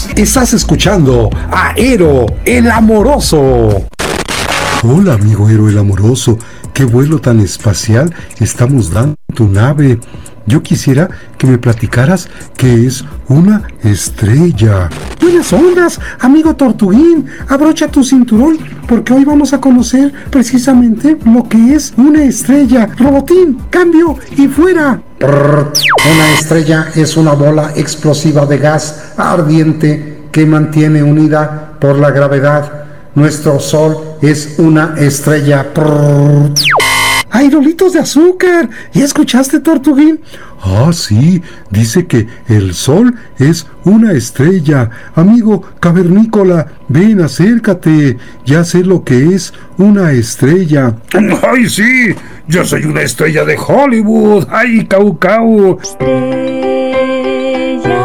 ondas. Estás escuchando a Ero, el amoroso. Hola, amigo Ero, el amoroso. Qué vuelo tan espacial estamos dando tu nave. Yo quisiera que me platicaras qué es una estrella. Buenas ondas, amigo Tortuguín. Abrocha tu cinturón, porque hoy vamos a conocer precisamente lo que es una estrella. Robotín, cambio y fuera. Una estrella es una bola explosiva de gas ardiente que mantiene unida por la gravedad. Nuestro Sol es una estrella. ¡Ay, rolitos de azúcar! ¿Ya escuchaste, Tortuguín? Ah, sí, dice que el Sol es una estrella. Amigo cavernícola, ven, acércate. Ya sé lo que es una estrella. ¡Ay, sí! Yo soy una estrella de Hollywood. ¡Ay, Cau Cau! Estrella,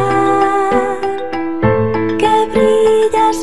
que brillas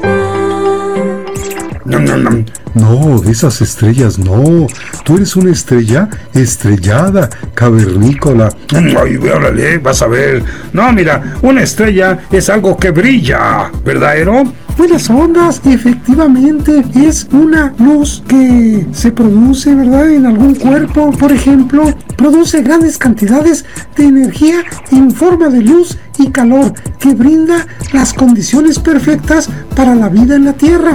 más. No, de esas estrellas no. Tú eres una estrella estrellada, cavernícola. Ay, órale, vas a ver. No, mira, una estrella es algo que brilla, ¿verdad, Ero? Buenas ondas, efectivamente, es una luz que se produce, ¿verdad?, en algún cuerpo. Por ejemplo, produce grandes cantidades de energía en forma de luz y calor que brinda las condiciones perfectas para la vida en la Tierra.